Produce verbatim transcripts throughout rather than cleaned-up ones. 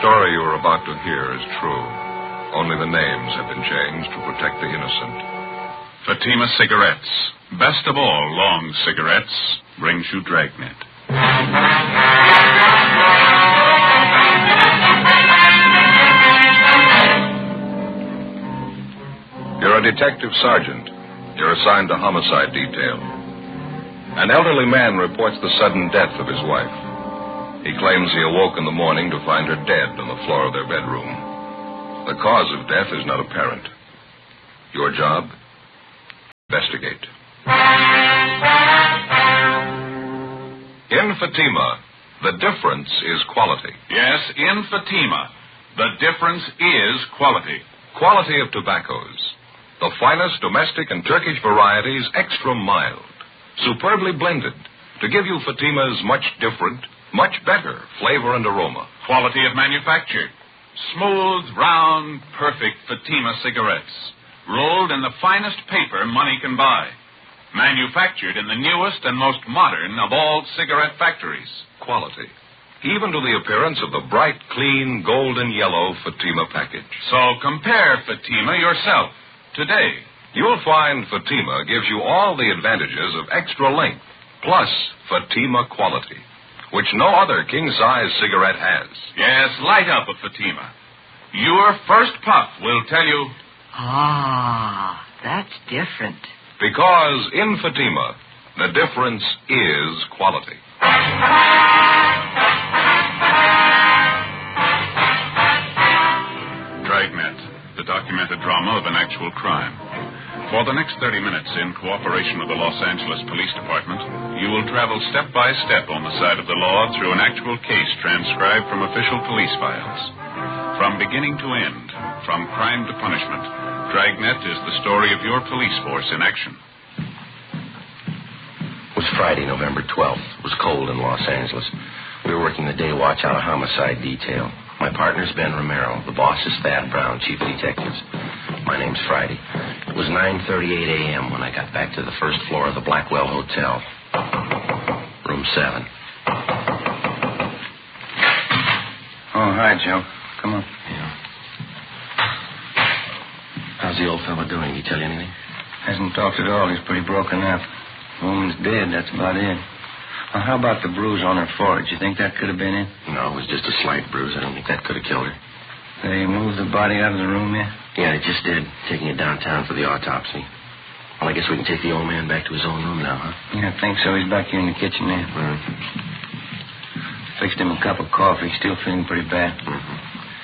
story you are about to hear is true. Only the names have been changed to protect the innocent. Fatima Cigarettes. Best of all long cigarettes brings you Dragnet. You're a detective sergeant. You're assigned to homicide detail. An elderly man reports the sudden death of his wife. He claims he awoke in the morning to find her dead on the floor of their bedroom. The cause of death is not apparent. Your job? Investigate. In Fatima, the difference is quality. Yes, in Fatima, the difference is quality. Quality of tobaccos. The finest domestic and Turkish varieties, extra mild, superbly blended, to give you Fatima's much different, much better flavor and aroma. Quality of manufacture. Smooth, round, perfect Fatima cigarettes. Rolled in the finest paper money can buy. Manufactured in the newest and most modern of all cigarette factories. Quality. Even to the appearance of the bright, clean, golden yellow Fatima package. So compare Fatima yourself today. You'll find Fatima gives you all the advantages of extra length, plus Fatima quality, which no other king-size cigarette has. Yes, light up a Fatima. Your first puff will tell you... Ah, that's different. Because in Fatima, the difference is quality. Dragnet, the documented drama of an actual crime. For the next thirty minutes, in cooperation with the Los Angeles Police Department, you will travel step by step on the side of the law through an actual case transcribed from official police files. From beginning to end, from crime to punishment, Dragnet is the story of your police force in action. It was Friday, November twelfth. It was cold in Los Angeles. We were working the day watch out of homicide detail. My partner's Ben Romero. The boss is Thad Brown, chief of detectives. My name's Friday. It was nine thirty-eight a.m. when I got back to the first floor of the Blackwell Hotel. Room seven. Oh, hi, Joe. Come on. Yeah. How's the old fellow doing? Did he tell you anything? Hasn't talked at all. He's pretty broken up. The woman's dead. That's about it. Well, how about the bruise on her forehead? Do you think that could have been it? No, it was just a slight bruise. I don't think that could have killed her. They moved the body out of the room yet? Yeah, they just did. Taking it downtown for the autopsy. Well, I guess we can take the old man back to his own room now, huh? Yeah, I think so. He's back here in the kitchen there. Mm-hmm. Fixed him a cup of coffee. He's still feeling pretty bad. Mm-hmm.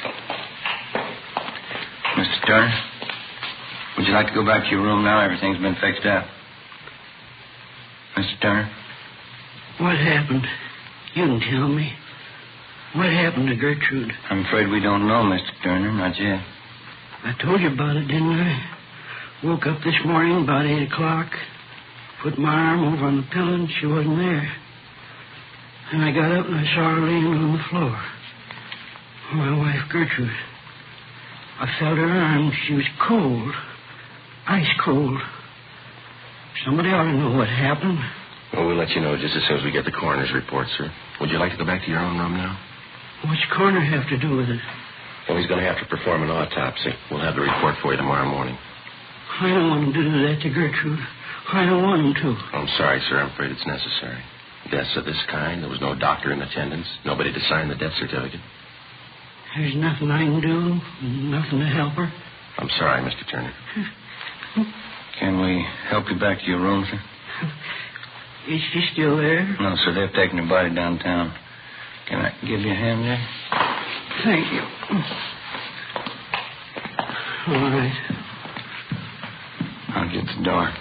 Mister Turner, would you like to go back to your room now? Everything's been fixed up. Mister Turner? What happened? You can tell me. What happened to Gertrude? I'm afraid we don't know, Mister Turner. Not yet. I told you about it, didn't I? Woke up this morning about eight o'clock. Put my arm over on the pillow and she wasn't there. And I got up and I saw her laying on the floor. My wife, Gertrude. I felt her arm. She was cold. Ice cold. Somebody ought to know what happened. Well, we'll let you know just as soon as we get the coroner's report, sir. Would you like to go back to your own room now? What's the coroner have to do with it? Well, he's going to have to perform an autopsy. We'll have the report for you tomorrow morning. I don't want him to do that to Gertrude. I don't want him to. I'm sorry, sir. I'm afraid it's necessary. Deaths of this kind, there was no doctor in attendance, nobody to sign the death certificate. There's nothing I can do, nothing to help her. I'm sorry, Mister Turner. Can we help you back to your room, sir? Is she still there? No, sir. They've taken her body downtown. Can I give you a hand there? Thank you. All right. I'll get the door.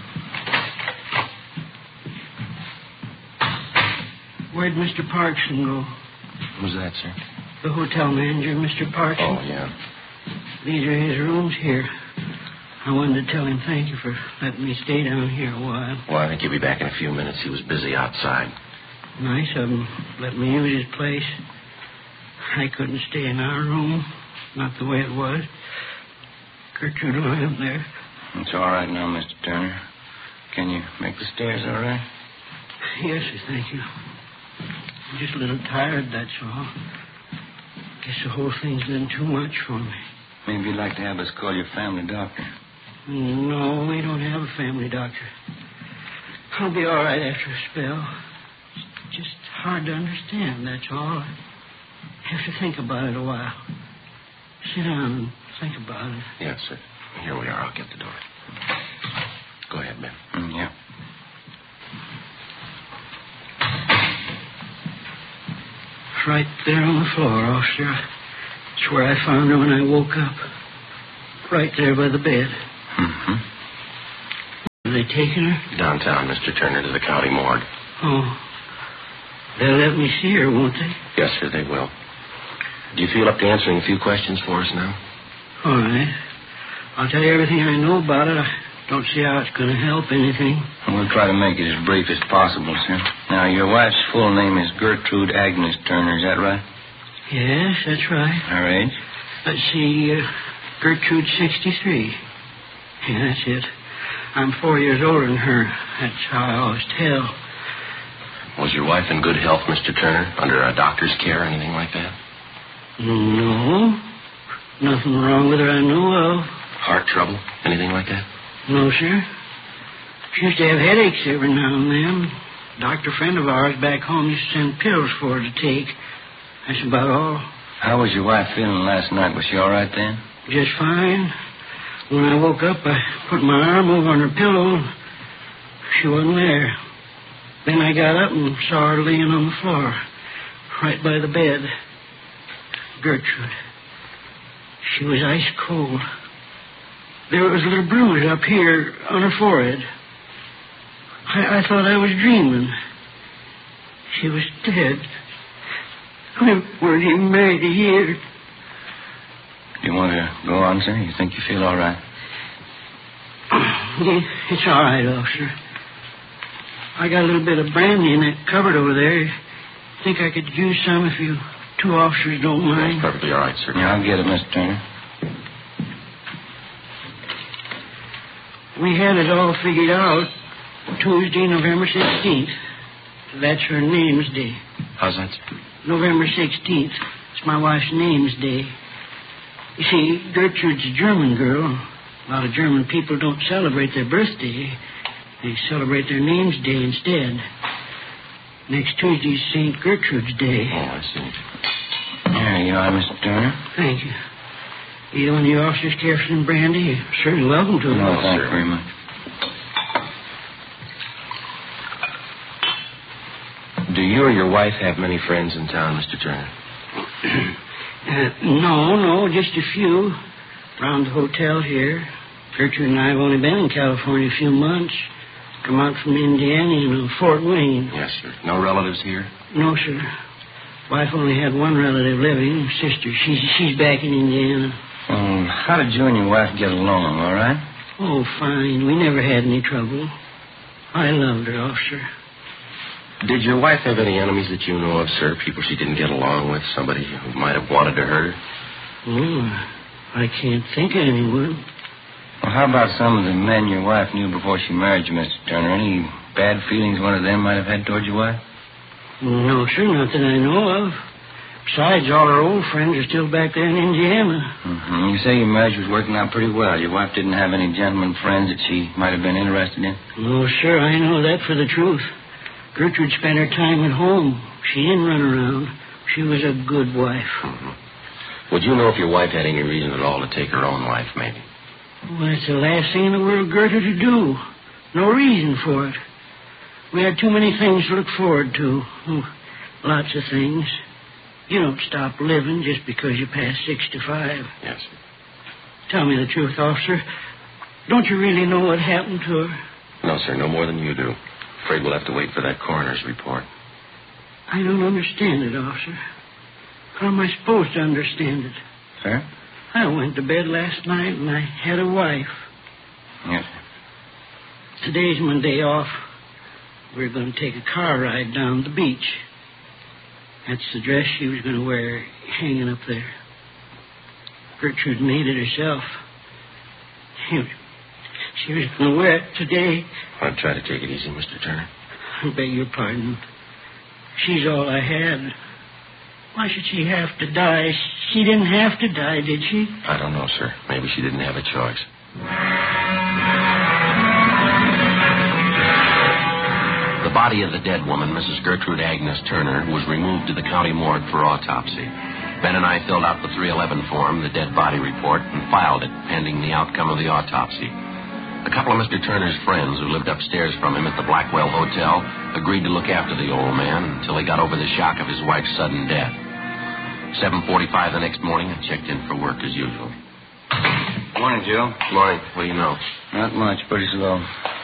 Where'd Mister Parkson go? Who's that, sir? The hotel manager, Mister Parkson. Oh, yeah. These are his rooms here. I wanted to tell him thank you for letting me stay down here a while. Well, I think he'll be back in a few minutes. He was busy outside. Nice of him. Let me use his place. I couldn't stay in our room. Not the way it was. Gertrude lying up there. It's all right now, Mister Turner. Can you make the stairs all right? Yes, sir, thank you. I'm just a little tired, that's all. Guess the whole thing's been too much for me. Maybe you'd like to have us call your family doctor. No, we don't have a family doctor. I'll be all right after a spell. It's just hard to understand, that's all. I have to think about it a while. Sit down and think about it. Yes, sir. Here we are. I'll get the door. Go ahead, Ben. Mm, yeah. Right there on the floor, officer. It's where I found her when I woke up. Right there by the bed. Mm-hmm. Are they taking her? Downtown, Mister Turner, to the county morgue. Oh. They'll let me see her, won't they? Yes, sir, they will. Do you feel up to answering a few questions for us now? All right. I'll tell you everything I know about it. I don't see how it's going to help anything. We'll try to make it as brief as possible, sir. Now, your wife's full name is Gertrude Agnes Turner, is that right? Yes, that's right. Her age? Let's see, uh, Gertrude, sixty-three. Yeah, that's it. I'm four years older than her. That's how I always tell. Was your wife in good health, Mister Turner, under a doctor's care or anything like that? No. Nothing wrong with her I know of. Heart trouble? Anything like that? No, sir. She used to have headaches every now and then. A doctor friend of ours back home used to send pills for her to take. That's about all. How was your wife feeling last night? Was she all right then? Just fine. When I woke up, I put my arm over on her pillow. She wasn't there. Then I got up and saw her laying on the floor, right by the bed. Gertrude. She was ice cold. There was a little bruise up here on her forehead. I, I thought I was dreaming. She was dead. We weren't even married a year. Do you want to go on, sir? You think you feel all right? It's all right, officer. I got a little bit of brandy in that cupboard over there. Think I could use some if you two officers don't mind? That's perfectly all right, sir. Yeah, I'll get it, Mister Turner. We had it all figured out Tuesday, November sixteenth. That's her name's day. How's that, sir? November sixteenth. It's my wife's name's day. You see, Gertrude's a German girl. A lot of German people don't celebrate their birthday. They celebrate their name's day instead. Next Tuesday's Saint Gertrude's Day. Oh, I see. There you are, Mister Turner. Thank you. Either one of you officers care for some brandy? You're certainly welcome to it. No, thank sir. you very much. Do you or your wife have many friends in town, Mister Turner? uh, no, no, just a few. Around the hotel here. Gertrude and I have only been in California a few months. Come out from Indiana, you know, Fort Wayne. Yes, sir. No relatives here? No, sir. Wife only had one relative living, sister. She's she's back in Indiana. Um, how did you and your wife get along, all right? Oh, fine. We never had any trouble. I loved her, officer. Did your wife have any enemies that you know of, sir? People she didn't get along with? Somebody who might have wanted to hurt her? Oh, I can't think of anyone. Well, how about some of the men your wife knew before she married you, Mister Turner? Any bad feelings one of them might have had toward your wife? No, sir, not that I know of. Besides, all our old friends are still back there in Indiana. Mm-hmm. You say your marriage was working out pretty well. Your wife didn't have any gentlemen friends that she might have been interested in? No, sir, I know that for the truth. Gertrude spent her time at home. She didn't run around. She was a good wife. Mm-hmm. Would you know if your wife had any reason at all to take her own life, maybe? Well, that's the last thing in the world Gertrude to do. No reason for it. We had too many things to look forward to. Oh, lots of things. You don't stop living just because you pass sixty-five. Yes, sir. Tell me the truth, officer. Don't you really know what happened to her? No, sir, no more than you do. Afraid we'll have to wait for that coroner's report. I don't understand it, officer. How am I supposed to understand it? Sir? I went to bed last night and I had a wife. Yes, sir. Today's my day off. We're going to take a car ride down the beach. That's the dress she was going to wear hanging up there. Gertrude made it herself. She, she was going to wear it today. I'll try to take it easy, Mister Turner. I beg your pardon. She's all I had. Why should she have to die? She didn't have to die, did she? I don't know, sir. Maybe she didn't have a choice. The body of the dead woman, Missus Gertrude Agnes Turner, was removed to the county morgue for autopsy. Ben and I filled out the three eleven form, the dead body report, and filed it pending the outcome of the autopsy. A couple of Mister Turner's friends who lived upstairs from him at the Blackwell Hotel agreed to look after the old man until he got over the shock of his wife's sudden death. seven forty-five the next morning, I checked in for work as usual. Morning, Joe. Morning. What do you know? Not much. Pretty slow.